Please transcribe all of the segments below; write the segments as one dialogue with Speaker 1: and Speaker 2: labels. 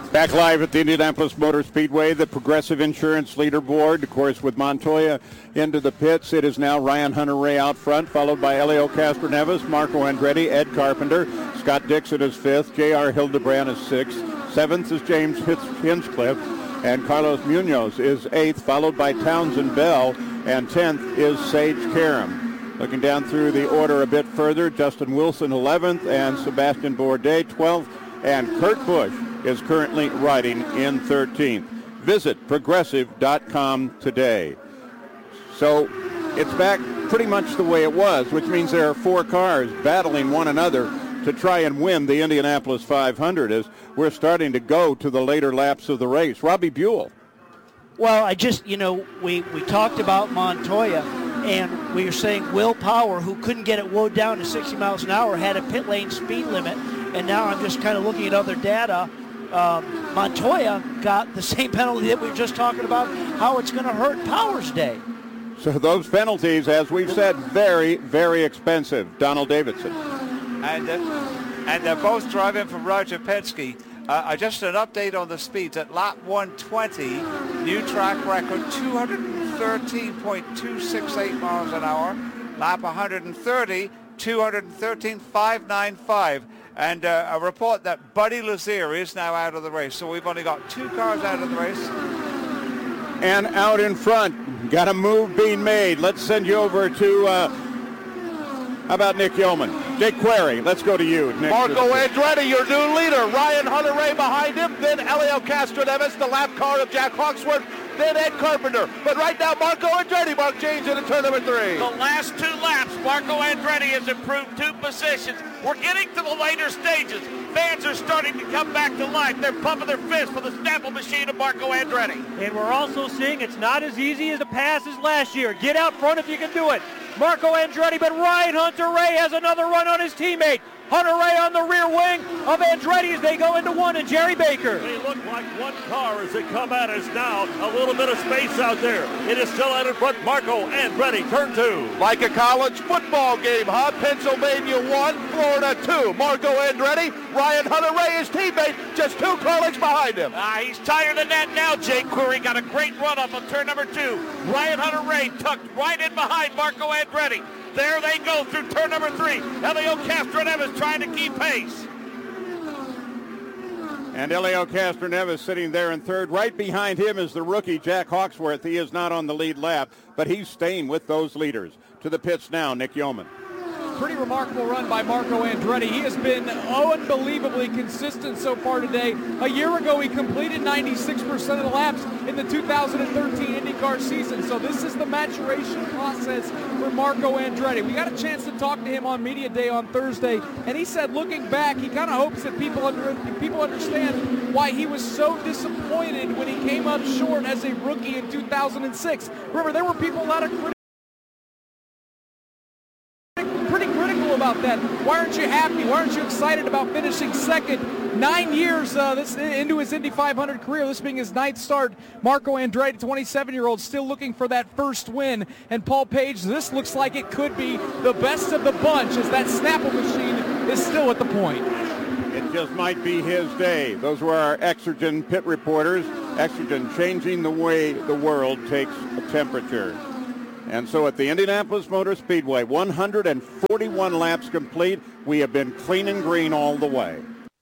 Speaker 1: Back live at the Indianapolis Motor Speedway, the Progressive Insurance leaderboard. Of course, with Montoya into the pits, it is now Ryan Hunter-Reay out front, followed by Helio Castroneves, Marco Andretti, Ed Carpenter. Scott Dixon is fifth. J.R. Hildebrand is sixth. Seventh is James Hinchcliffe. And Carlos Munoz is eighth, followed by Townsend Bell. And 10th is Sage Karam. Looking down through the order a bit further, Justin Wilson 11th and Sebastian Bourdais 12th. And Kurt Busch is currently riding in 13th. Visit progressive.com today. So it's back pretty much the way it was, which means there are four cars battling one another to try and win the Indianapolis 500 as we're starting to go to the later laps of the race. Robbie Buell.
Speaker 2: Well, we talked about Montoya, and we were saying Will Power, who couldn't get it wound down to 60 miles an hour, had a pit lane speed limit. And now I'm just kind of looking at other data. Montoya got the same penalty that we were just talking about, how it's going to hurt Power's day.
Speaker 1: So those penalties, as we've said, very, very expensive. Donald Davidson.
Speaker 3: And they're both driving from Roger Penske. Just an update on the speeds. At lap 120, new track record, 213.268 miles an hour. Lap 130, 213.595. And a report that Buddy Lazier is now out of the race. So we've only got two cars out of the race.
Speaker 1: And out in front, got a move being made. Let's send you over to, how about Nick Yeoman? Jake Query, let's go to you, Nick.
Speaker 4: Marco Andretti, your new leader. Ryan Hunter-Reay behind him. Then Helio Castroneves, the lap car of Jack Hawksworth. Then Ed Carpenter. But right now, Marco Andretti, Mark James into turn number 3.
Speaker 5: The last two laps, Marco Andretti has improved 2 positions. We're getting to the later stages. Fans are starting to come back to life. They're pumping their fists for the Snapple machine of Marco Andretti.
Speaker 6: And we're also seeing it's not as easy as the pass as last year. Get out front if you can do it. Marco Andretti, but Ryan Hunter-Reay has another run on his teammate. Hunter-Reay on the rear wing of Andretti as they go into one, and Jerry Baker.
Speaker 7: They look like one car as they come at us now. A little bit of space out there. It is still out in front. Marco Andretti, turn 2.
Speaker 4: Like a college football game, huh? Pennsylvania 1, Florida 2. Marco Andretti, Ryan Hunter-Reay, his teammate, just 2 car lengths behind him.
Speaker 5: He's tired of that now, Jake Query. Got a great run off of turn number 2. Ryan Hunter-Reay tucked right in behind Marco Andretti. There they go through turn number 3. Helio Castroneves trying to keep pace.
Speaker 1: And Helio Castroneves sitting there in third. Right behind him is the rookie Jack Hawksworth. He is not on the lead lap, but he's staying with those leaders. To the pits now, Nick Yeoman.
Speaker 8: Pretty remarkable run by Marco Andretti. He has been unbelievably consistent so far today. A year ago, he completed 96% of the laps in the 2013 IndyCar season. So this is the maturation process for Marco Andretti. We got a chance to talk to him on Media Day on Thursday, and he said looking back, he kind of hopes that people understand why he was so disappointed when he came up short as a rookie in 2006. Remember, there were people, a lot of pretty critical about that. Why aren't you happy? Why aren't you excited about finishing second? 9 years into his Indy 500 career, this being his 9th start. Marco Andretti, 27-year-old, still looking for that first win. And Paul Page, this looks like it could be the best of the bunch as that Snapple machine is still at the point.
Speaker 1: It just might be his day. Those were our Exergen pit reporters. Exergen, changing the way the world takes a temperature. And so at the Indianapolis Motor Speedway, 141 laps complete. We have been clean and green all the way.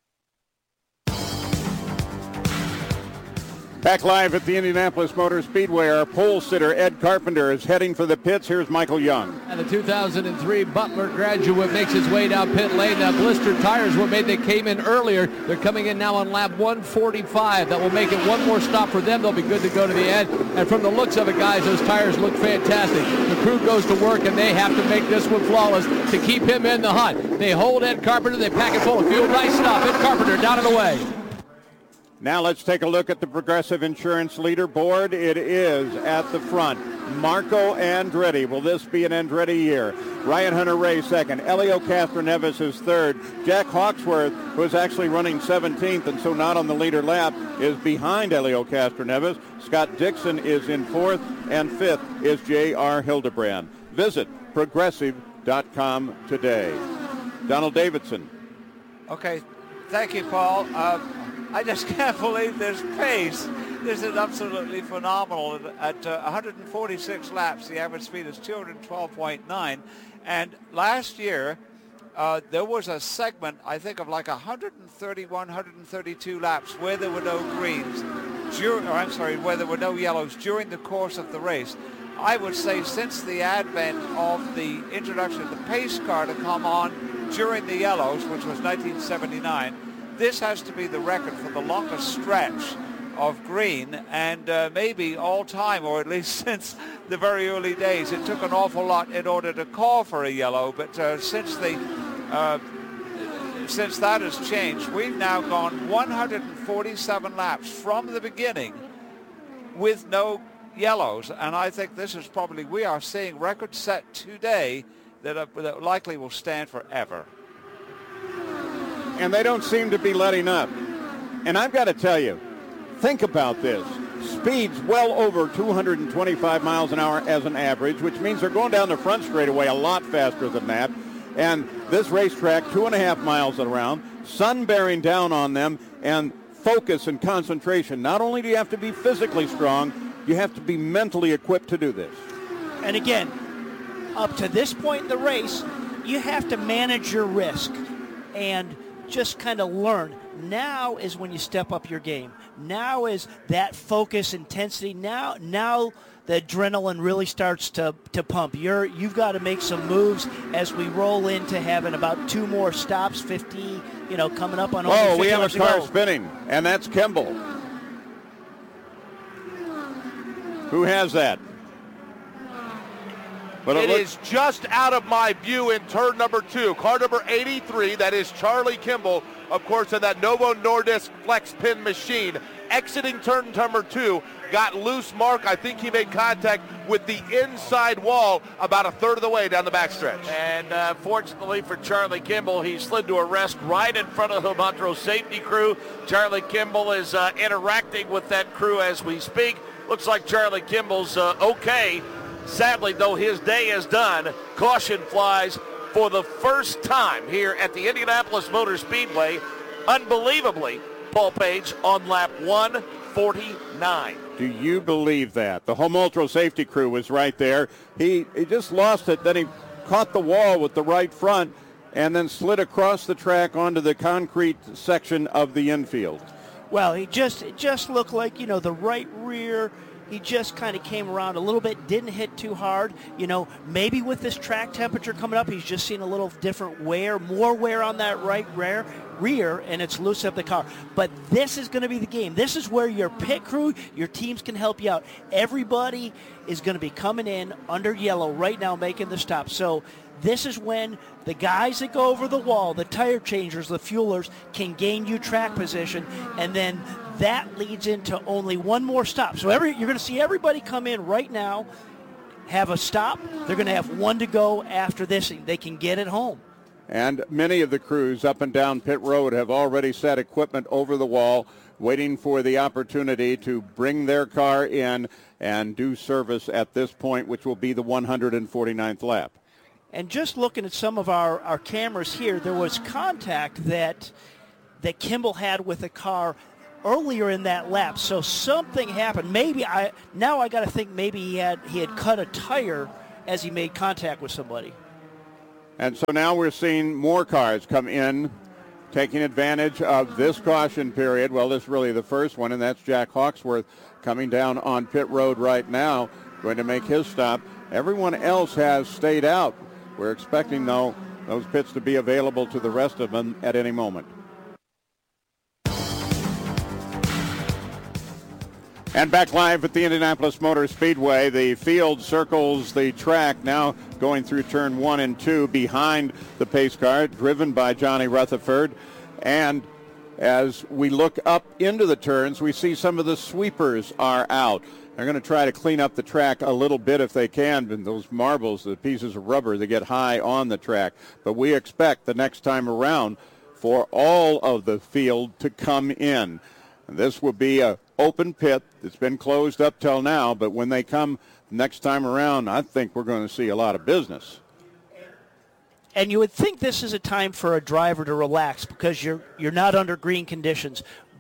Speaker 1: Back live at the Indianapolis Motor Speedway, our pole sitter Ed Carpenter is heading for the pits. Here's Michael Young.
Speaker 9: And the 2003 Butler graduate makes his way down pit lane. Now blistered tires were made. They came in earlier. They're coming in now on lap 145. That will make it one more stop for them. They'll be good to go to the end. And from the looks of it, guys, those tires look fantastic. The crew goes to work, and they have to make this one flawless to keep him in the hunt. They hold Ed Carpenter. They pack it full of fuel. Nice stop. Ed Carpenter down and away.
Speaker 1: Now let's take a look at the Progressive Insurance leaderboard. It is at the front. Marco Andretti. Will this be an Andretti year? Ryan Hunter-Reay second. Helio Castroneves is third. Jack Hawksworth, who is actually running 17th and so not on the leader lap, is behind Helio Castroneves. Scott Dixon is in fourth, and fifth is J.R. Hildebrand. Visit progressive.com today. Donald Davidson.
Speaker 3: Okay, thank you, Paul. I just can't believe this pace. This is absolutely phenomenal. At 146 laps, the average speed is 212.9. And last year, there was a segment, I think, of like 131, 132 laps where there were no greens, where there were no yellows during the course of the race. I would say since the advent of the introduction of the pace car to come on during the yellows, which was 1979, this has to be the record for the longest stretch of green, and maybe all time, or at least since the very early days. It took an awful lot in order to call for a yellow, but since that has changed, we've now gone 147 laps from the beginning with no yellows, and I think this is probably, we are seeing records set today that likely will stand forever.
Speaker 1: And they don't seem to be letting up. And I've got to tell you, think about this. Speeds well over 225 miles an hour as an average, which means they're going down the front straightaway a lot faster than that. And this racetrack, 2.5 miles around, sun bearing down on them, and focus and concentration. Not only do you have to be physically strong, you have to be mentally equipped to do this.
Speaker 2: And again, up to this point in the race, you have to manage your risk and just kind of learn. Now is when you step up your game. Now is that focus, intensity. Now the adrenaline really starts to pump. You've got to make some moves as we roll into having about 2 more stops, 50, coming up on.
Speaker 1: Oh, we have a car spinning, and that's Kimball. Who has that?
Speaker 4: But it is just out of my view in turn number 2. Car number 83, that is Charlie Kimball, of course, in that Novo Nordisk flex pin machine. Exiting turn number 2, got loose mark. I think he made contact with the inside wall about a third of the way down the backstretch.
Speaker 5: And fortunately for Charlie Kimball, he slid to a rest right in front of the Montrose safety crew. Charlie Kimball is interacting with that crew as we speak. Looks like Charlie Kimball's okay. Sadly, though, his day is done. Caution flies for the first time here at the Indianapolis Motor Speedway. Unbelievably, Paul Page on lap 149.
Speaker 1: Do you believe that? The Homoltro safety crew was right there. He just lost it. Then he caught the wall with the right front and then slid across the track onto the concrete section of the infield.
Speaker 2: Well, it just looked like, the right rear. He just kind of came around a little bit, didn't hit too hard. Maybe with this track temperature coming up, he's just seen a little different wear, more wear on that right rear, and it's loosened up the car. But this is going to be the game. This is where your pit crew, your teams can help you out. Everybody is going to be coming in under yellow right now, making the stop. So this is when the guys that go over the wall, the tire changers, the fuelers, can gain you track position, and then that leads into only one more stop. So you're going to see everybody come in right now, have a stop. They're going to have one to go after this. They can get it home.
Speaker 1: And many of the crews up and down pit road have already set equipment over the wall, waiting for the opportunity to bring their car in and do service at this point, which will be the 149th lap.
Speaker 2: And just looking at some of our cameras here, there was contact that Kimball had with the car earlier in that lap, so something happened. Maybe I got to think maybe he had cut a tire as he made contact with somebody.
Speaker 1: And so now we're seeing more cars come in, taking advantage of this caution period. Well, this is really the first one, and that's Jack Hawksworth coming down on pit road right now, going to make his stop. Everyone else has stayed out. We're expecting, though, those pits to be available to the rest of them at any moment. And back live at the Indianapolis Motor Speedway, the field circles the track, now going through turn 1 and 2 behind the pace car, driven by Johnny Rutherford. And as we look up into the turns, we see some of the sweepers are out. They're going to try to clean up the track a little bit if they can. And those marbles, the pieces of rubber, they get high on the track. But we expect the next time around for all of the field to come in. And this will be a open pit. It's been closed up till now, but when they come next time around, I think we're going to see a lot of business.
Speaker 2: And you would think this is a time for a driver to relax because you're not under green conditions.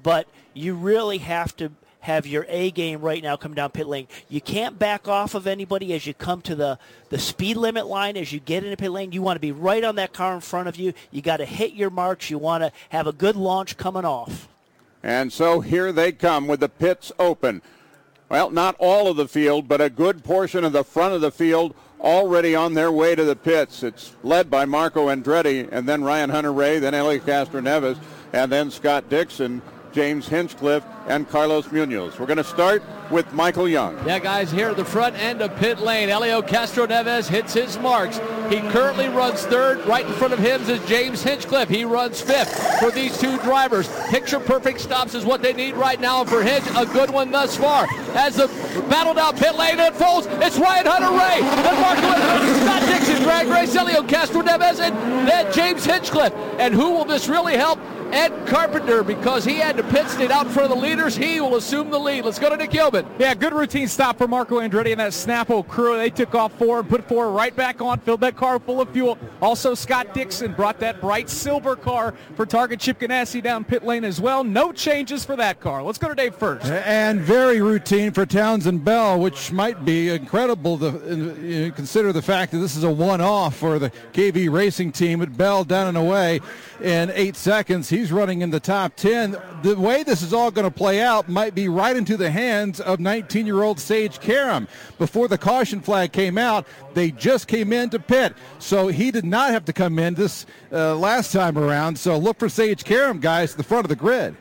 Speaker 2: but you really have to have your A game right now come down pit lane. You can't back off of anybody as you come to the speed limit line. As you get into pit lane, you want to be right on that car in front of you. You got to hit your marks. You want to have a good launch coming off.
Speaker 1: And so here they come with the pits open. Well, not all of the field, but a good portion of the front of the field already on their way to the pits. It's led by Marco Andretti, and then Ryan Hunter-Reay, then Helio Castroneves, and then Scott Dixon, James Hinchcliffe, and Carlos Munoz. We're going to start with Michael Young.
Speaker 9: Yeah, guys, here at the front end of pit lane, Helio Castroneves hits his marks. He currently runs third. Right in front of him is James Hinchcliffe. He runs fifth. For these two drivers, picture-perfect stops is what they need right now. And for Hinch, a good one thus far. As the battle down pit lane unfolds, it's Ryan Hunter-Reay, then Marco Andretti, Scott Dixon, drag race, Helio Castroneves, and then James Hinchcliffe. And who will this really help? Ed Carpenter, because he had to pit stay out in front of the leaders. He will assume the lead. Let's go to Nick Gilman.
Speaker 8: Yeah, good routine stop for Marco Andretti and that Snapple crew. They took off forward, put forward right back on, filled that car full of fuel. Also, Scott Dixon brought that bright silver car for Target Chip Ganassi down pit lane as well. No changes for that car. Let's go to Dave first.
Speaker 10: And very routine for Townsend Bell, which might be incredible to consider the fact that this is a one-off for the KV Racing team. With Bell down and away in 8 seconds. He's running in the top 10. The way this is all going to play out might be right into the hands of 19-year-old Sage Karam. Before the caution flag came out, they just came into pit. So he did not have to come in this last time around. So look for Sage Karam, guys, at the front of the grid.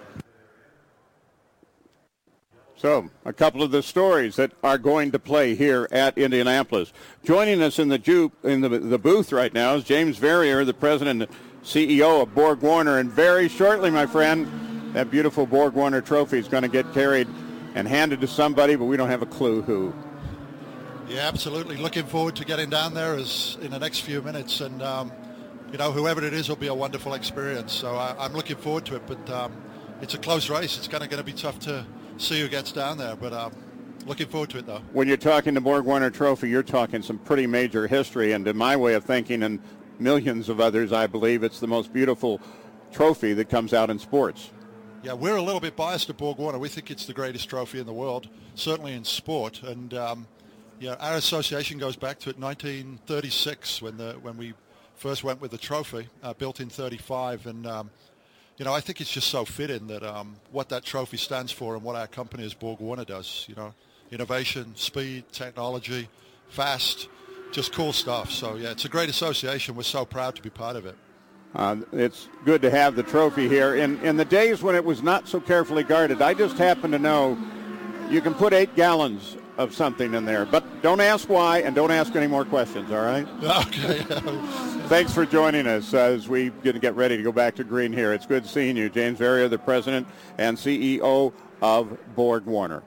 Speaker 1: So, a couple of the stories that are going to play here at Indianapolis. Joining us in the booth right now is James Verrier, the president and CEO of Borg-Warner. And very shortly, my friend, that beautiful Borg-Warner trophy is going to get carried and handed to somebody, but we don't have a clue who.
Speaker 11: Yeah, absolutely. Looking forward to getting down there in the next few minutes. And, whoever it is will be a wonderful experience. So I'm looking forward to it. But it's a close race. It's kind of going to be tough to see who gets down there, but looking forward to it, though.
Speaker 1: When you're talking the Borg-Warner Trophy, you're talking some pretty major history, and in my way of thinking, and millions of others, I believe, it's the most beautiful trophy that comes out in sports.
Speaker 11: Yeah, we're a little bit biased at Borg-Warner. We think it's the greatest trophy in the world, certainly in sport, and our association goes back to 1936 when we first went with the trophy, built in 35, and I think it's just so fitting that what that trophy stands for and what our company as Borg-Warner does, innovation, speed, technology, fast, just cool stuff. So, yeah, it's a great association. We're so proud to be part of it.
Speaker 1: It's good to have the trophy here. In the days when it was not so carefully guarded, I just happen to know you can put 8 gallons of something in there. But don't ask why, and don't ask any more questions, all right?
Speaker 11: Okay.
Speaker 1: Thanks for joining us as we get ready to go back to green here. It's good seeing you. James Verrier, the president and CEO of Borg-Warner.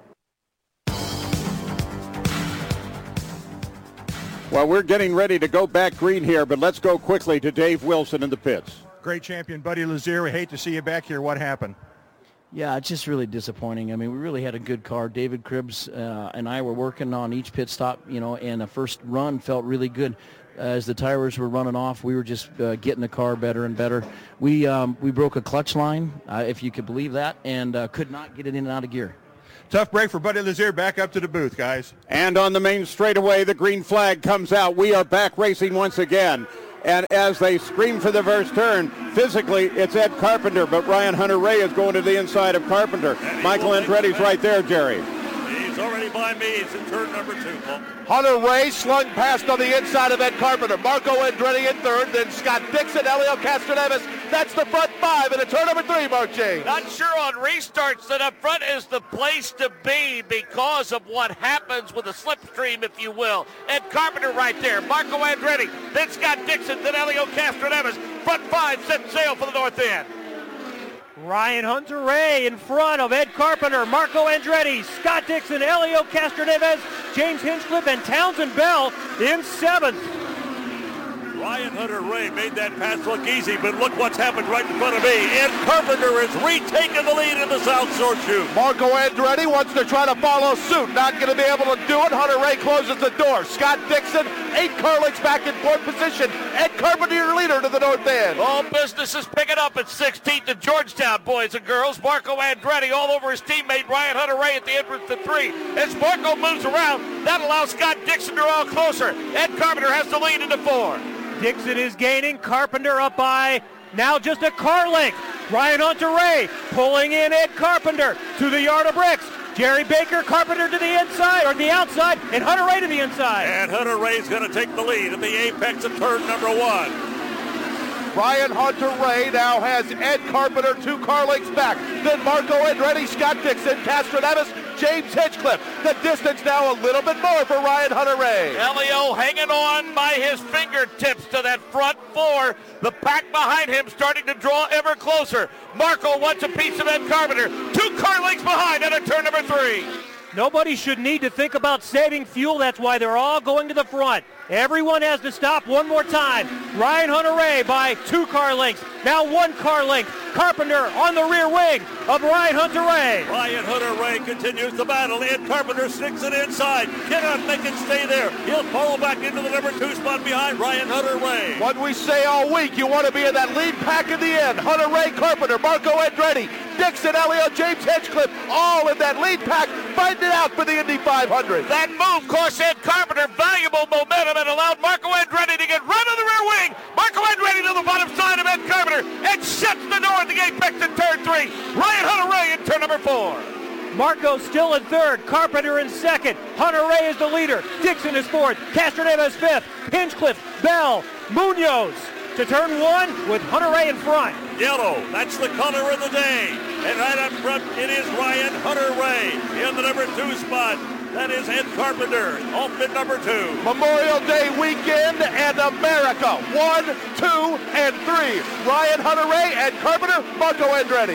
Speaker 1: Well, we're getting ready to go back green here, but let's go quickly to Dave Wilson in the pits.
Speaker 12: Great champion, Buddy Lazier. We hate to see you back here. What happened?
Speaker 13: Yeah, it's just really disappointing. I mean, we really had a good car. David Cribbs and I were working on each pit stop, and the first run felt really good. As the tires were running off, we were just getting the car better and better. We broke a clutch line, if you could believe that, and could not get it in and out of gear.
Speaker 12: Tough break for Buddy Lazier. Back up to the booth, guys.
Speaker 1: And on the main straightaway, the green flag comes out. We are back racing once again. And as they scream for the first turn, physically it's Ed Carpenter, but Ryan Hunter-Reay is going to the inside of Carpenter. Michael Andretti's right there, Jerry.
Speaker 7: He's already by me. It's in turn number 2, Paul.
Speaker 4: Hunter-Reay slung past on the inside of Ed Carpenter. Marco Andretti in third, then Scott Dixon, Helio Castroneves. That's the front 5 in turn number 3, Mark James.
Speaker 5: Not sure on restarts that up front is the place to be because of what happens with the slipstream, if you will. Ed Carpenter right there, Marco Andretti, then Scott Dixon, then Helio Castroneves. Front 5 set sail for the north end.
Speaker 6: Ryan Hunter-Reay in front of Ed Carpenter, Marco Andretti, Scott Dixon, Helio Castroneves, James Hinchcliffe, and Townsend Bell in 7th.
Speaker 7: Ryan Hunter-Reay made that pass look easy, but look what's happened right in front of me. Ed Carpenter has retaken the lead in the South Shore Shoot.
Speaker 4: Marco Andretti wants to try to follow suit. Not going to be able to do it. Hunter-Reay closes the door. Scott Dixon, 8 car lengths back in 4th position. Ed Carpenter, your leader to the north end.
Speaker 5: All business is picking up at 16th to Georgetown, boys and girls. Marco Andretti all over his teammate Ryan Hunter-Reay at the entrance to 3. As Marco moves around, that allows Scott Dixon to draw closer. Ed Carpenter has the lead into 4.
Speaker 6: Dixon is gaining. Carpenter up by now just a car length. Ryan Hunter-Reay pulling in Ed Carpenter to the yard of bricks. Jerry Baker, Carpenter to the inside or the outside, and Hunter-Reay to the inside.
Speaker 7: And Hunter-Reay's going to take the lead at the apex of turn number 1.
Speaker 4: Ryan Hunter-Reay now has Ed Carpenter 2 car lengths back. Then Marco Andretti, Scott Dixon, Castroneves, James Hinchcliffe. The distance now a little bit more for Ryan Hunter-Reay.
Speaker 5: Elio hanging on by his fingertips to that front 4. The pack behind him starting to draw ever closer. Marco wants a piece of Ed Carpenter. 2 car lengths behind at turn number 3.
Speaker 6: Nobody should need to think about saving fuel. That's why they're all going to the front. Everyone has to stop one more time. Ryan Hunter-Reay by 2 car lengths. Now 1 car length. Carpenter on the rear wing of Ryan Hunter-Reay.
Speaker 7: Ryan Hunter-Reay continues the battle. Ed Carpenter sticks it inside. Cannot make it stay there. He'll fall back into the number 2 spot behind Ryan Hunter-Reay.
Speaker 4: What we say all week, you want to be in that lead pack in the end. Hunter-Reay, Carpenter, Marco Andretti, Dixon, Elio, James Hinchcliffe, all in that lead pack, fighting it out for the Indy 500.
Speaker 5: That move cost Ed Carpenter valuable momentum and allowed Marco Andretti to get right on the rear wing. Marco Andretti to the bottom side of Ed Carpenter and shuts the door at the apex in turn 3. Ryan Hunter-Reay in turn number 4.
Speaker 6: Marco still in 3rd, Carpenter in 2nd. Hunter-Reay is the leader. Dixon is 4th. Castroneves 5th. Hinchcliffe, Bell, Munoz to turn 1 with Hunter-Reay in front.
Speaker 7: Yellow, that's the color of the day. And right up front, it is Ryan Hunter-Reay in the number 2 spot. That is Ed Carpenter, off in number 2.
Speaker 4: Memorial Day weekend and America. 1, 2, and 3. Ryan Hunter-Reay, Ed Carpenter, Marco Andretti.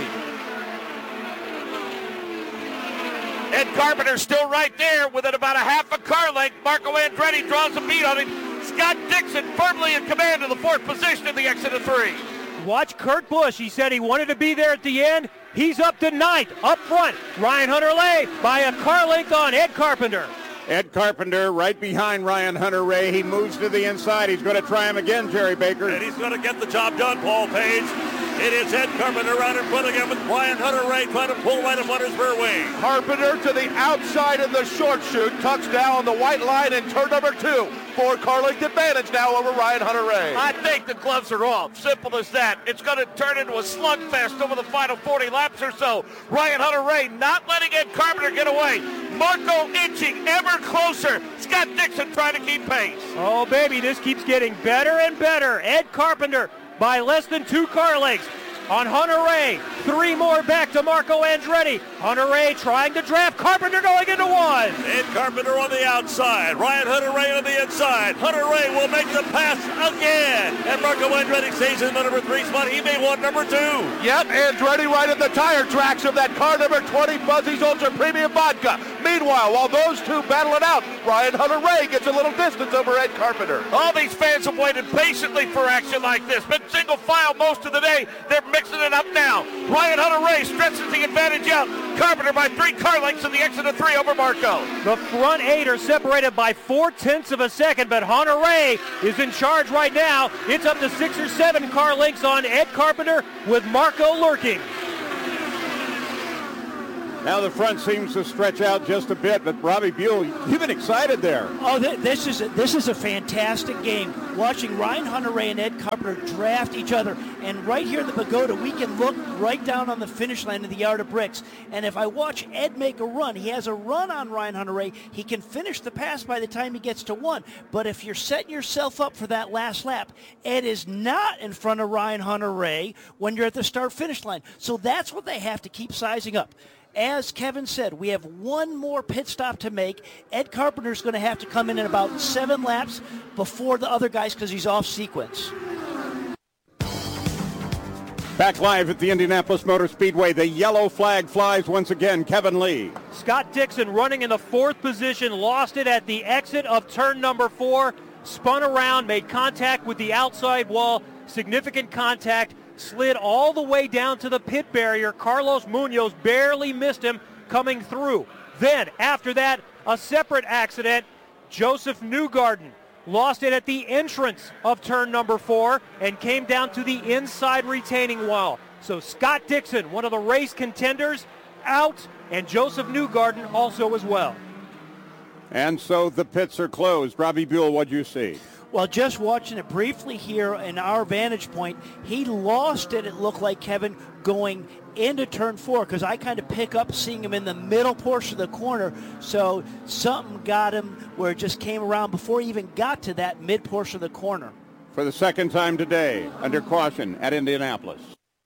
Speaker 5: Ed Carpenter still right there within about a half a car length. Marco Andretti draws a beat on him. Scott Dixon firmly in command of the 4th position in the exit of 3.
Speaker 6: Watch Kurt Busch. He said he wanted to be there at the end. He's up to 9th, up front. Ryan Hunter-Reay by a car length on Ed Carpenter.
Speaker 1: Ed Carpenter right behind Ryan Hunter-Reay. He moves to the inside. He's going to try him again, Jerry Baker.
Speaker 7: And he's going to get the job done, Paul Page. It is Ed Carpenter out in front again with Ryan Hunter-Reay trying to pull right up on his rear wing.
Speaker 4: Carpenter to the outside in the short shoot. Tucks down on the white line in turn number 2. 4 car length advantage now over Ryan Hunter-Reay.
Speaker 5: I think the gloves are off. Simple as that. It's going to turn into a slugfest over the final 40 laps or so. Ryan Hunter-Reay not letting Ed Carpenter get away. Marco inching ever closer. Scott Dixon trying to keep pace.
Speaker 6: Oh, baby, this keeps getting better and better. Ed Carpenter by less than 2 car lengths on Hunter-Reay. 3 more back to Marco Andretti. Hunter-Reay trying to draft. Carpenter going into 1.
Speaker 7: Ed Carpenter on the outside. Ryan Hunter-Reay on the inside. Hunter-Reay will make the pass again. And Marco Andretti stays in the number 3 spot. He may want number 2.
Speaker 4: Yep, Andretti right at the tire tracks of that car number 20 Fuzzy's Ultra Premium Vodka. Meanwhile, while those two battle it out, Ryan Hunter-Reay gets a little distance over Ed Carpenter.
Speaker 5: All these fans have waited patiently for action like this. Been single file most of the day. They're mixing it up now. Ryan Hunter-Reay stretches the advantage out. Carpenter by 3 car lengths in the exit of 3 over Marco.
Speaker 6: The front 8 are separated by 0.4 of a second, but Hunter-Reay is in charge right now. It's up to 6 or 7 car lengths on Ed Carpenter with Marco lurking.
Speaker 1: Now the front seems to stretch out just a bit, but Robbie Buell, you've been excited there.
Speaker 2: Oh, this is a fantastic game. Watching Ryan Hunter-Reay and Ed Carpenter draft each other, and right here in the pagoda, we can look right down on the finish line of the Yard of Bricks. And if I watch Ed make a run, he has a run on Ryan Hunter-Reay. He can finish the pass by the time he gets to 1. But if you're setting yourself up for that last lap, Ed is not in front of Ryan Hunter-Reay when you're at the start-finish line. So that's what they have to keep sizing up. As Kevin said, we have 1 more pit stop to make. Ed Carpenter's going to have to come in about 7 laps before the other guys because he's off sequence.
Speaker 1: Back live at the Indianapolis Motor Speedway, the yellow flag flies once again. Kevin Lee.
Speaker 6: Scott Dixon running in the 4th position, lost it at the exit of turn number 4. spun around, made contact with the outside wall, significant contact, slid all the way down to the pit barrier. Carlos Munoz barely missed him coming through. Then, after that, a separate accident. Joseph Newgarden lost it at the entrance of turn number 4 and came down to the inside retaining wall. So Scott Dixon, one of the race contenders, out, and Joseph Newgarden also as well.
Speaker 1: And so the pits are closed. Robbie Buell, what'd you see?
Speaker 2: Well, just watching it briefly here in our vantage point, he lost it looked like, Kevin, going into turn 4, because I kind of pick up seeing him in the middle portion of the corner. So something got him where it just came around before he even got to that mid portion of the corner.
Speaker 1: For the second time today, under caution at Indianapolis.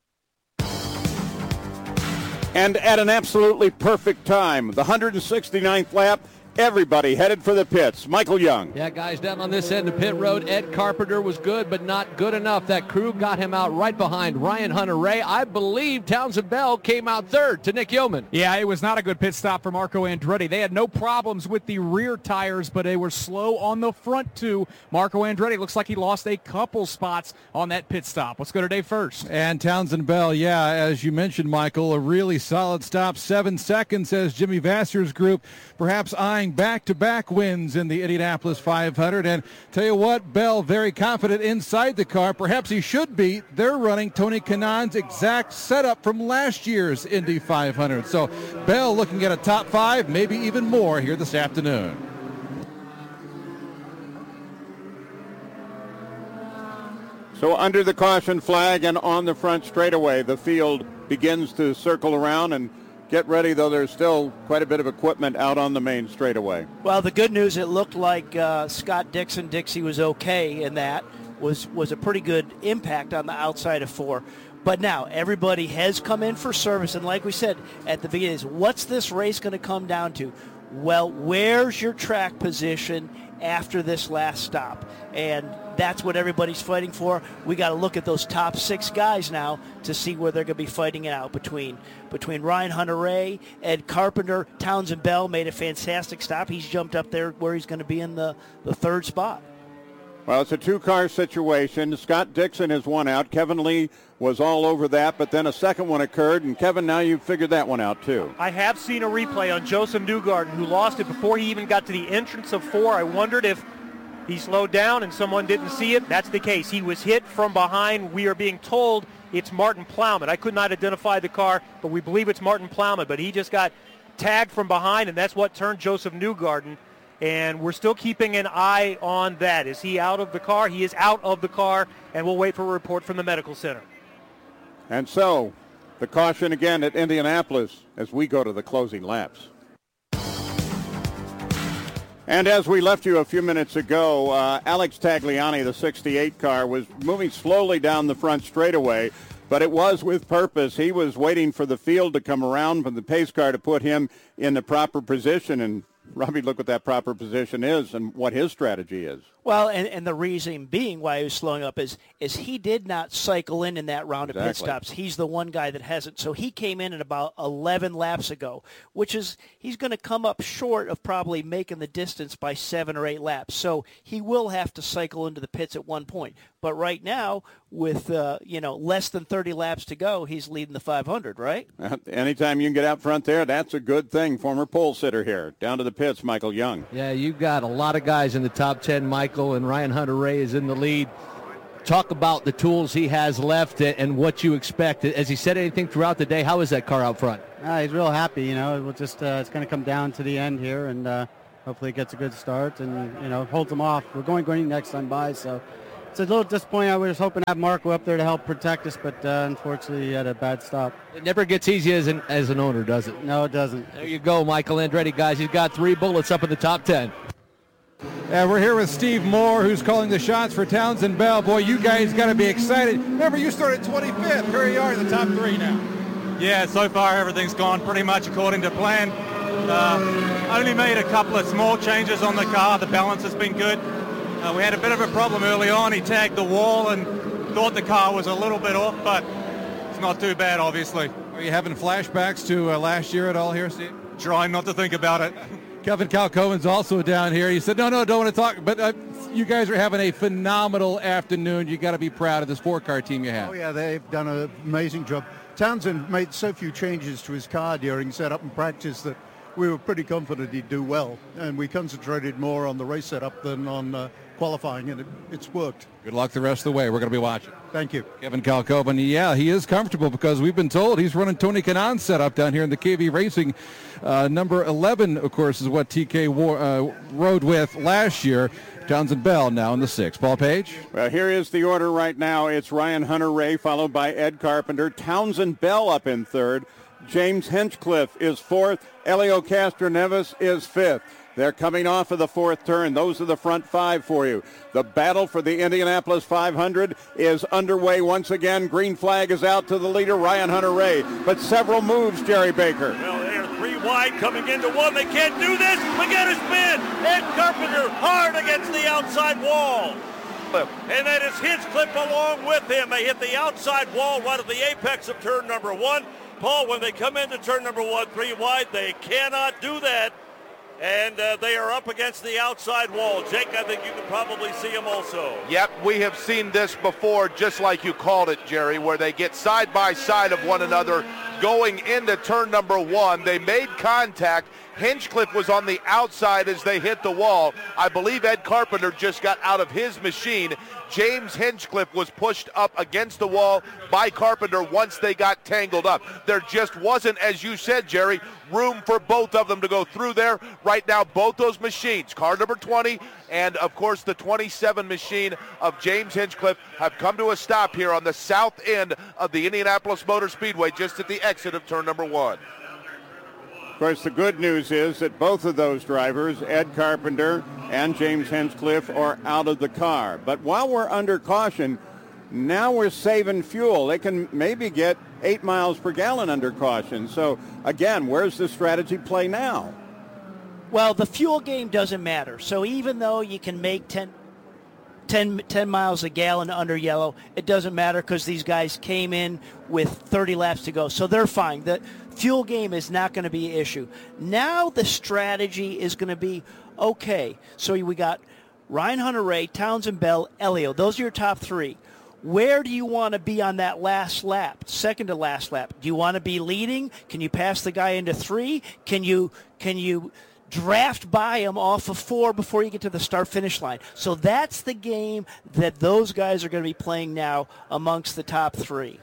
Speaker 1: And at an absolutely perfect time, the 169th lap, everybody headed for the pits. Michael Young.
Speaker 9: Yeah, guys, down on this end of pit road, Ed Carpenter was good, but not good enough. That crew got him out right behind Ryan Hunter-Reay. I believe Townsend Bell came out third to Nick Yeoman.
Speaker 8: Yeah, it was not a good pit stop for Marco Andretti. They had no problems with the rear tires, but they were slow on the front too. Marco Andretti looks like he lost a couple spots on that pit stop. Let's go to Dave first.
Speaker 10: And Townsend Bell, yeah, as you mentioned, Michael, a really solid stop. 7 seconds as Jimmy Vassar's group perhaps eyeing back-to-back wins in the Indianapolis 500. And tell you what, Bell very confident inside the car. Perhaps he should be. They're running Tony Kanaan's exact setup from last year's Indy 500. So Bell looking at a top 5, maybe even more here this afternoon.
Speaker 1: So under the caution flag and on the front straightaway, the field begins to circle around and get ready, though there's still quite a bit of equipment out on the main straightaway.
Speaker 2: Well, the good news, it looked like Scott Dixie was okay, and that was a pretty good impact on the outside of 4. But now everybody has come in for service, and like we said at the beginning, what's this race going to come down to? Well, where's your track position after this last stop? And that's what everybody's fighting for. We got to look at those top 6 guys now to see where they're going to be fighting it out between Ryan Hunter-Reay, Ed Carpenter. Townsend Bell made a fantastic stop. He's jumped up there where he's going to be in the 3rd spot.
Speaker 1: Well, it's a 2-car situation. Scott Dixon has won out. Kevin Lee was all over that, but then a second one occurred, and Kevin, now you've figured that one out too.
Speaker 6: I have seen a replay on Joseph Newgarden, who lost it before he even got to the entrance of 4. I wondered if he slowed down and someone didn't see it. That's the case. He was hit from behind. We are being told it's Martin Plowman. I could not identify the car, but we believe it's Martin Plowman. But he just got tagged from behind, and that's what turned Joseph Newgarden. And we're still keeping an eye on that. Is he out of the car? He is out of the car, and we'll wait for a report from the medical center.
Speaker 1: And so the caution again at Indianapolis as we go to the closing laps. And as we left you a few minutes ago, Alex Tagliani, the 68 car, was moving slowly down the front straightaway, but it was with purpose. He was waiting for the field to come around from the pace car to put him in the proper position. And Robbie, look what that proper position is and what his strategy is.
Speaker 2: Well, and the reason being why he was slowing up is he did not cycle in that round of pit stops. He's the one guy that hasn't. So he came in at about 11 laps ago, which is he's going to come up short of probably making the distance by 7 or 8 laps. So he will have to cycle into the pits at one point. But right now, with less than 30 laps to go, he's leading the 500, right?
Speaker 1: Anytime you can get out front there, that's a good thing. Former pole sitter here. Down to the pits, Michael Young.
Speaker 9: Yeah, you've got a lot of guys in the top 10, Michael, and Ryan Hunter-Reay is in the lead. Talk about the tools he has left and what you expect. Has he said anything throughout the day? How is that car out front?
Speaker 14: He's real happy. We'll just it's going to come down to the end here, and hopefully it gets a good start and holds them off. We're going green next time by, so it's a little disappointing. I was hoping to have Marco up there to help protect us, but unfortunately he had a bad stop.
Speaker 9: It never gets easy as an owner, does it?
Speaker 14: No, it doesn't.
Speaker 9: There you go, Michael Andretti, guys. He's got 3 bullets up in the top 10.
Speaker 10: And we're here with Steve Moore, who's calling the shots for Townsend Bell. Boy, you guys got to be excited. Remember, you started 25th. Here you are in the top 3 now.
Speaker 15: Yeah, so far everything's gone pretty much according to plan. Only made a couple of small changes on the car. The balance has been good. We had a bit of a problem early on. He tagged the wall and thought the car was a little bit off, but it's not too bad, obviously.
Speaker 10: Are you having flashbacks to last year at all here, Steve?
Speaker 15: Trying not to think about it.
Speaker 10: Kevin Calcoen's also down here. He said, no, don't want to talk. But you guys are having a phenomenal afternoon. You got to be proud of this 4-car team you have.
Speaker 12: Oh, yeah, they've done an amazing job. Townsend made so few changes to his car during setup and practice that we were pretty confident he'd do well. And we concentrated more on the race setup than on qualifying, and it's worked.
Speaker 10: Good luck the rest of the way. We're going to be watching.
Speaker 12: Thank you.
Speaker 10: Kevin Calcoen, yeah, he is comfortable because we've been told he's running Tony Kanan's setup down here in the KV Racing. Number 11, of course, is what TK rode with last year. Townsend Bell now in the 6th. Paul Page?
Speaker 1: Well, here is the order right now. It's Ryan Hunter-Ray, followed by Ed Carpenter. Townsend Bell up in 3rd. James Hinchcliffe is 4th. Elio Castroneves is 5th. They're coming off of the 4th turn. Those are the front 5 for you. The battle for the Indianapolis 500 is underway once again. Green flag is out to the leader, Ryan Hunter-Ray. But several moves, Jerry Baker.
Speaker 7: Well, they are 3 wide coming into 1. They can't do this. We got a spin. Ed Carpenter hard against the outside wall. And that is Hinchcliffe along with him. They hit the outside wall right at the apex of turn number 1. Paul, when they come into turn number 1, 3 wide, they cannot do that. And they are up against the outside wall. Jake, I think you can probably see them also.
Speaker 4: Yep, we have seen this before, just like you called it, Jerry, where they get side by side of one another going into turn number 1. They made contact. Hinchcliffe was on the outside as they hit the wall. I believe Ed Carpenter just got out of his machine. James Hinchcliffe was pushed up against the wall by Carpenter once they got tangled up. There just wasn't, as you said, Jerry, room for both of them to go through there. Right now, both those machines, car number 20 and, of course, the 27 machine of James Hinchcliffe, have come to a stop here on the south end of the Indianapolis Motor Speedway, just at the exit of turn number 1.
Speaker 1: Of course, the good news is that both of those drivers, Ed Carpenter and James Hinchcliffe, are out of the car. But while we're under caution, now we're saving fuel. They can maybe get 8 miles per gallon under caution. So, again, where's the strategy play now?
Speaker 2: Well, the fuel game doesn't matter. So even though you can make 10 miles a gallon under yellow, it doesn't matter because these guys came in with 30 laps to go. So they're fine. The fuel game is not going to be an issue. Now the strategy is going to be, okay, so we got Ryan Hunter-Ray, Townsend Bell, Elio. Those are your top 3. Where do you want to be on that last lap, second to last lap? Do you want to be leading? Can you pass the guy into 3? Can you draft by him off of 4 before you get to the start-finish line? So that's the game that those guys are going to be playing now amongst the top 3.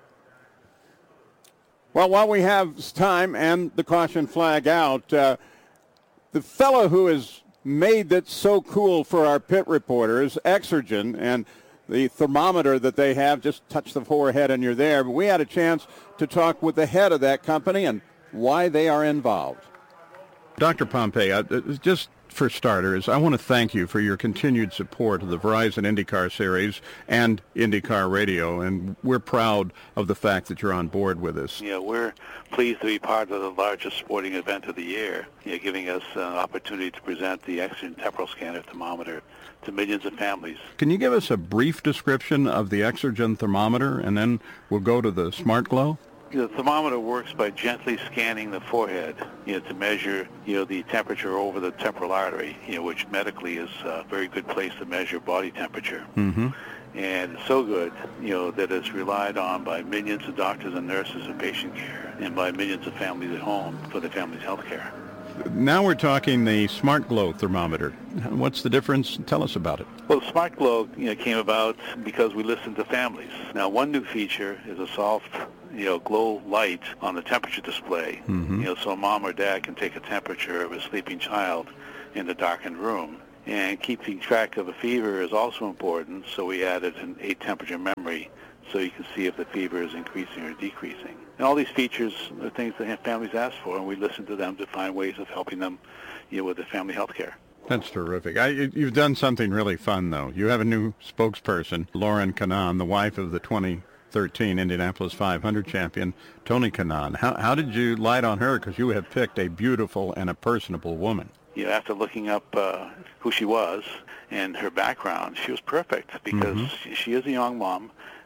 Speaker 1: Well, while we have time and the caution flag out, the fellow who has made that so cool for our pit reporters, Exergen, and the thermometer that they have, just touch the forehead and you're there. But we had a chance to talk with the head of that company and why they are involved.
Speaker 16: Dr. Pompei, just for starters, I want to thank you for your continued support of the Verizon IndyCar Series and IndyCar Radio, and we're proud of the fact that you're on board with us.
Speaker 17: Yeah, we're pleased to be part of the largest sporting event of the year, giving us an opportunity to present the Exergen temporal scanner thermometer to millions of families.
Speaker 16: Can you give us a brief description of the Exergen thermometer, and then we'll go to the Smart Glow?
Speaker 17: The thermometer works by gently scanning the forehead, to measure, the temperature over the temporal artery, which medically is a very good place to measure body temperature.
Speaker 16: Mm-hmm.
Speaker 17: And it's so good, that it's relied on by millions of doctors and nurses in patient care and by millions of families at home for their family's health care.
Speaker 16: Now we're talking the Smart Glow thermometer. What's the difference? Tell us about it.
Speaker 17: Well, the Smart Glow, came about because we listened to families. Now, one new feature is a soft, glow light on the temperature display.
Speaker 16: Mm-hmm.
Speaker 17: So mom or dad can take a temperature of a sleeping child in the darkened room. And keeping track of the fever is also important, so we added an 8-temperature memory so you can see if the fever is increasing or decreasing. And all these features are things that families ask for, and we listen to them to find ways of helping them with their family health care.
Speaker 16: That's terrific. You've done something really fun, though. You have a new spokesperson, Lauren Kanaan, the wife of the 2013 Indianapolis 500 champion, Tony Kanaan. How did you light on her? Because you have picked a beautiful and a personable woman.
Speaker 17: After looking up who she was and her background, she was perfect because she is a young mom.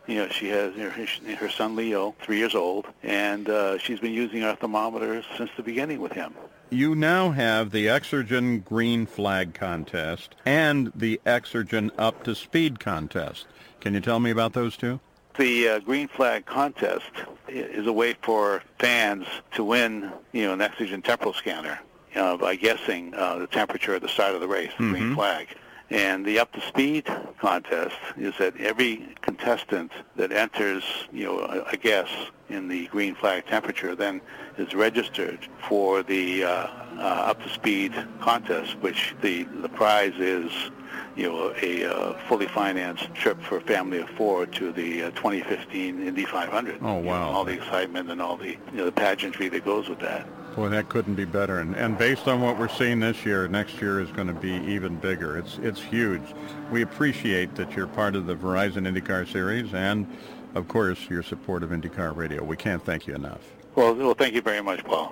Speaker 17: She has her son Leo, 3 years old, and she's been using our thermometer since the beginning with him.
Speaker 16: You now have the Exergen Green Flag Contest and the Exergen Up to Speed Contest. Can you tell me about those two?
Speaker 17: The Green Flag Contest is a way for fans to win, an Exergen temporal scanner by guessing the temperature at the start of the race, the green flag. And the Up to Speed Contest is that every contestant that enters, a guess in the green flag temperature then is registered for the Up to Speed Contest, which the prize is, a fully financed trip for a family of 4 to the 2015 Indy 500.
Speaker 16: Oh, wow.
Speaker 17: All the excitement and all the, the pageantry that goes with that.
Speaker 16: Boy, that couldn't be better. And based on what we're seeing this year, next year is going to be even bigger. It's huge. We appreciate that you're part of the Verizon IndyCar Series and, of course, your support of IndyCar Radio. We can't thank you enough.
Speaker 17: Well, thank you very much, Paul.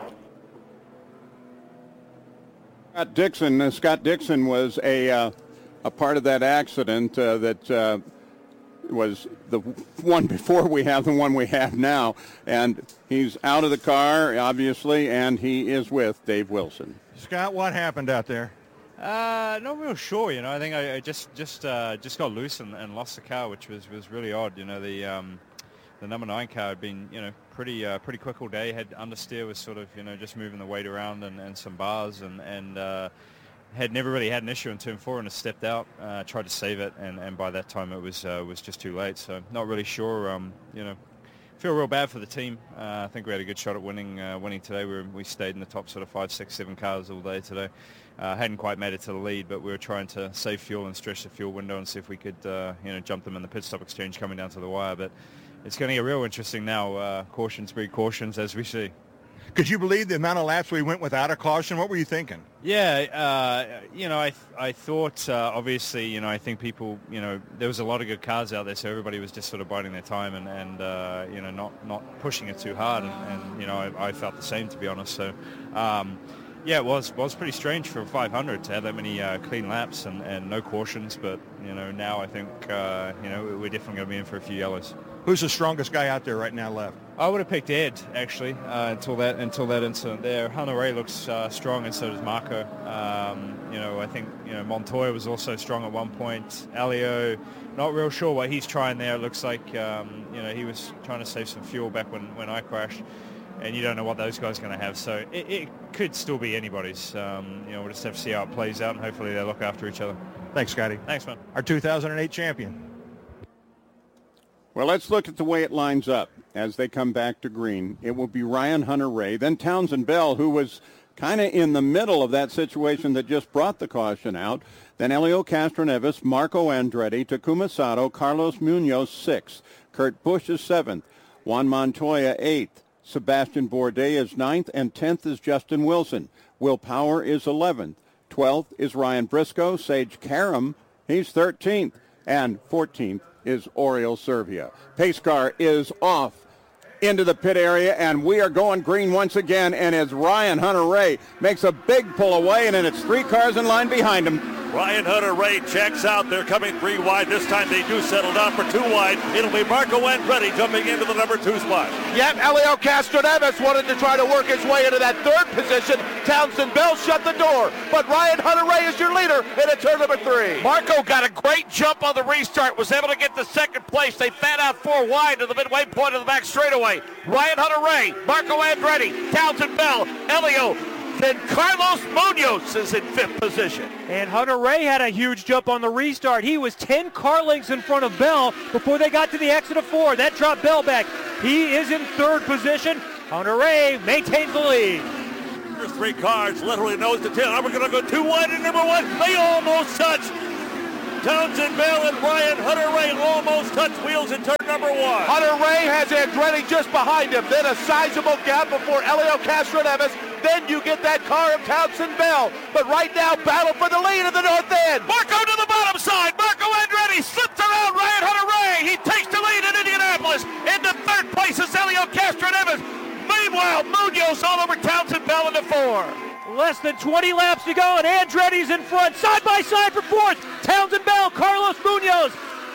Speaker 1: Scott Dixon was a part of that accident that was the one before we have the one we have now. And he's out of the car, obviously, and he is with Dave Wilson.
Speaker 18: Scott, what happened out there?
Speaker 19: Not real sure, I think I just got loose and lost the car, which was really odd. The number 9 car had been, pretty quick all day. Had understeer, was sort of, just moving the weight around and some bars and had never really had an issue in turn 4 and has stepped out, tried to save it, and by that time it was just too late. So not really sure. Feel real bad for the team. I think we had a good shot at winning today. We stayed in the top sort of 5, 6, 7 cars all day today. Hadn't quite made it to the lead, but we were trying to save fuel and stretch the fuel window and see if we could jump them in the pit stop exchange coming down to the wire. But it's going to get real interesting now. Cautions breed cautions, as we see.
Speaker 18: Could you believe the amount of laps we went without a caution? What were you thinking?
Speaker 19: Yeah, I thought, obviously, I think people, there was a lot of good cars out there, so everybody was just sort of biding their time and not pushing it too hard. And I felt the same, to be honest. So, yeah, it was pretty strange for 500 to have that many clean laps and no cautions. But, now I think, we're definitely going to be in for a few yellows.
Speaker 18: Who's the strongest guy out there right now left?
Speaker 19: I would have picked Ed, actually, until that incident there. Hunter-Reay looks strong, and so does Marco. I think Montoya was also strong at one point. Elio, not real sure what he's trying there. It looks like he was trying to save some fuel back when I crashed, and you don't know what those guys are going to have. So it could still be anybody's. We'll just have to see how it plays out, and hopefully they look after each other.
Speaker 18: Thanks, Scotty.
Speaker 19: Thanks, man.
Speaker 18: Our 2008 champion.
Speaker 1: Well, let's look at the way it lines up as they come back to green. It will be Ryan Hunter-Reay, then Townsend Bell, who was kind of in the middle of that situation that just brought the caution out. Then Elio Castroneves, Marco Andretti, Takuma Sato, Carlos Munoz, 6th. Kurt Busch is 7th. Juan Montoya, 8th. Sebastian Bourdais is 9th, and 10th is Justin Wilson. Will Power is 11th. 12th is Ryan Briscoe. Sage Karam, he's 13th. And 14th is Oriol Servia. Pace car is off into the pit area, and we are going green once again, and as Ryan Hunter-Reay makes a big pull away, and then it's 3 cars in line behind him.
Speaker 7: Ryan Hunter-Reay checks out. They're coming 3 wide. This time they do settle down for 2 wide. It'll be Marco Andretti jumping into the number 2 spot.
Speaker 4: Yep, Elio Castroneves wanted to try to work his way into that 3rd position. Townsend Bell shut the door, but Ryan Hunter-Reay is your leader in turn number 3.
Speaker 5: Marco got a great jump on the restart, was able to get to 2nd place. They fan out 4 wide to the midway point of the back straightaway. Ryan Hunter-Reay, Marco Andretti, Townsend Bell, Elio, then Carlos Munoz is in 5th position.
Speaker 6: And Hunter-Reay had a huge jump on the restart. He was 10 car lengths in front of Bell before they got to the exit of 4. That dropped Bell back. He is in 3rd position. Hunter-Reay maintains the lead.
Speaker 7: There's 3 cars, literally nose to tail. We're going to go 2 wide in number 1. They almost touch. Townsend Bell and Ryan Hunter-Reay almost touch wheels in turn number 1.
Speaker 4: Hunter-Reay has Andretti just behind him. Then a sizable gap before Elio Castroneves. Then you get that car of Townsend Bell. But right now, battle for the lead at the north end.
Speaker 5: Marco to the bottom side. Marco Andretti slips around Ryan Hunter-Reay. He takes the lead in Indianapolis. Into 3rd place is Elio Castroneves. Meanwhile, Munoz all over Townsend Bell into 4.
Speaker 6: Less than 20 laps to go, and Andretti's in front, side by side for 4th. Townsend Bell, Carlos Munoz.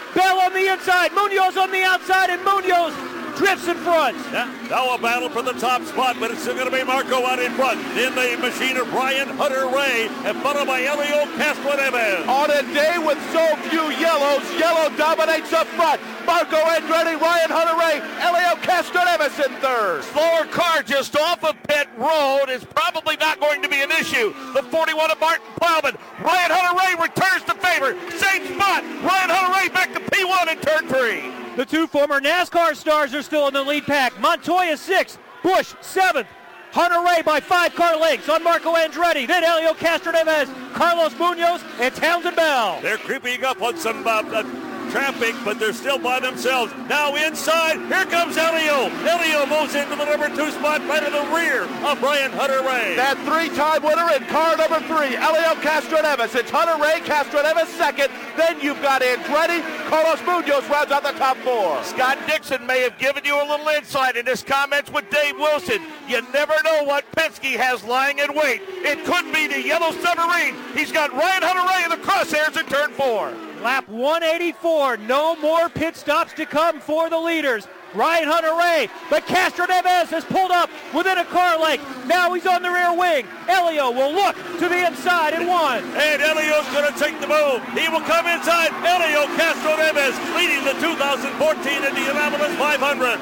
Speaker 6: Bell on the inside, Munoz on the outside, and Munoz drifts in front.
Speaker 7: Now a battle for the top spot, but it's still going to be Marco out in front. In the machine of Brian Hunter-Reay, and followed by Elio Castroneves.
Speaker 4: On a day with so few yellows, yellow dominates up front. Marco Andretti, Ryan Hunter-Reay, Elio Castroneves in third.
Speaker 5: Slower car just off of pit road is probably not going to be an issue. The 41 of Martin Plowman. Ryan Hunter-Reay returns the favor. Same spot. Ryan Hunter-Reay back to P1 in turn 3.
Speaker 6: The two former NASCAR stars are still in the lead pack. Montoya 6th, Busch 7th. Hunter-Reay by 5 car lengths on Marco Andretti. Then Elio Castroneves, Carlos Munoz, and Townsend Bell.
Speaker 7: They're creeping up on some traffic, but they're still by themselves. Now inside, here comes Elio. Elio moves into the number 2 spot right in the rear of Brian Hunter-Reay.
Speaker 4: That 3-time winner in car number 3, Elio Castroneves. It's Hunter-Reay, Castroneves second. Then you've got Andretti. Carlos Munoz rounds out the top 4.
Speaker 5: Scott Dixon may have given you a little insight in his comments with Dave Wilson. You never know what Penske has lying in wait. It could be the yellow submarine. He's got Ryan Hunter-Reay in the crosshairs in turn 4.
Speaker 6: Lap 184, no more pit stops to come for the leaders. Ryan Hunter-Reay, but Castroneves has pulled up within a car length. Now he's on the rear wing. Elio will look to the inside and 1.
Speaker 7: And Elio's going to take the move. He will come inside. Elio Castroneves leading the 2014 Indianapolis 500.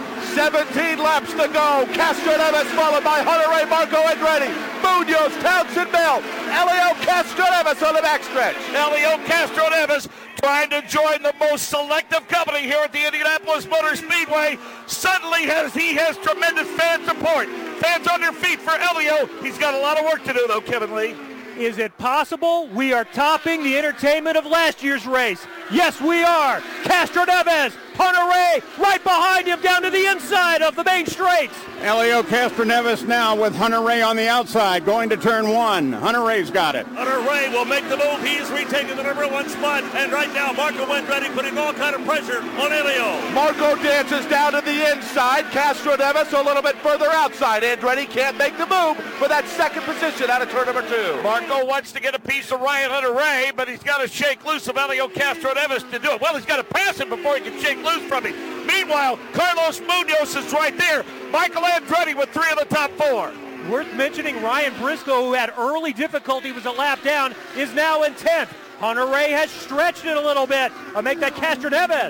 Speaker 4: 17 laps to go. Castroneves followed by Hunter-Reay, Marco Andretti, Munoz, Townsend Bell, Elio Castroneves on the backstretch.
Speaker 5: Elio Castroneves trying to join the most selective company here at the Indianapolis Motor Speedway. Suddenly he has tremendous fan support. Fans on their feet for Elio. He's got a lot of work to do though, Kevin Lee.
Speaker 6: Is it possible we are topping the entertainment of last year's race? Yes, we are. Castroneves, Hunter-Reay right behind him down to the inside of the main straights.
Speaker 1: Elio Castroneves now with Hunter-Reay on the outside, going to turn 1. Hunter-Reay's got it.
Speaker 7: Hunter-Reay will make the move. He's retaking the number 1 spot. And right now, Marco Andretti putting all kind of pressure on Elio.
Speaker 4: Marco dances down to the inside. Castroneves a little bit further outside. Andretti can't make the move for that second position out of turn number 2.
Speaker 5: Marco wants to get a piece of Ryan Hunter-Reay, but he's got to shake loose of Elio Castroneves to do it. Well, he's got to pass him before he can shake loose from him. Meanwhile, Carlos Munoz is right there. Michael Andretti with 3 of the top 4.
Speaker 6: Worth mentioning Ryan Briscoe, who had early difficulty, was a lap down, is now in 10th. Hunter-Reay has stretched it a little bit. I'll make that Castroneves.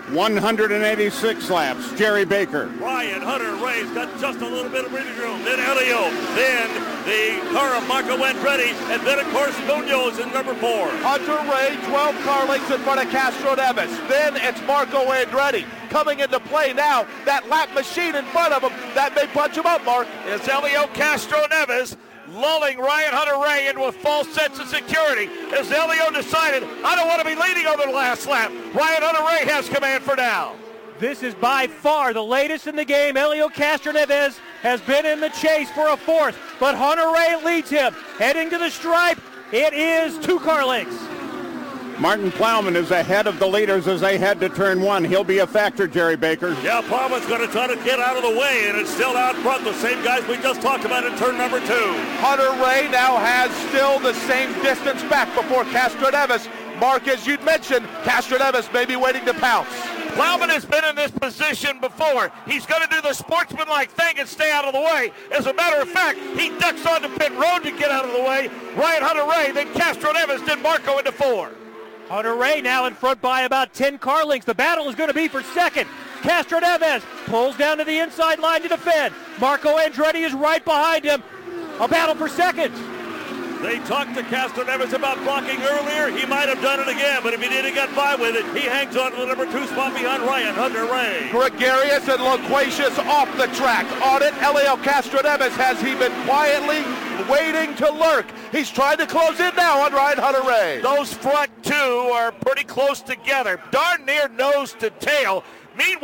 Speaker 1: 186 laps. Jerry Baker.
Speaker 7: Ryan Hunter-Reay's got just a little bit of breathing room. Then Elio. Then the car of Marco Andretti. And then, of course, Munoz in number 4.
Speaker 4: Hunter-Reay, 12 car lengths in front of Castroneves. Then it's Marco Andretti coming into play now. That lap machine in front of him, that may punch him up, Mark.
Speaker 5: It's Elio Castroneves lulling Ryan Hunter-Reay into a false sense of security as Elio decided, I don't want to be leading over the last lap. Ryan Hunter-Reay has command for now.
Speaker 6: This is by far the latest in the game. Elio Castroneves has been in the chase for a 4th, but Hunter-Reay leads him. Heading to the stripe, it is 2 car lengths.
Speaker 1: Martin Plowman is ahead of the leaders as they head to turn 1. He'll be a factor, Jerry Baker.
Speaker 7: Yeah, Plowman's going to try to get out of the way, and it's still out front. The same guys we just talked about in turn number 2.
Speaker 4: Hunter-Reay now has still the same distance back before Castroneves. Mark, as you'd mentioned, Castroneves may be waiting to pounce.
Speaker 5: Plowman has been in this position before. He's going to do the sportsmanlike thing and stay out of the way. As a matter of fact, he ducks onto pit road to get out of the way. Ryan Hunter-Reay, then Castroneves, then Marco into 4.
Speaker 6: Hunter-Reay now in front by about 10 car lengths. The battle is going to be for second. Castroneves pulls down to the inside line to defend. Marco Andretti is right behind him. A battle for second.
Speaker 7: They talked to Castroneves about blocking earlier. He might have done it again, but if he didn't get by with it, he hangs on to the number 2 spot behind Ryan Hunter-Reay.
Speaker 4: Gregarious and loquacious off the track. On it, Elio Castroneves has he been quietly waiting to lurk. He's trying to close in now on Ryan Hunter-Reay.
Speaker 5: Those front 2 are pretty close together, darn near nose to tail. Meanwhile,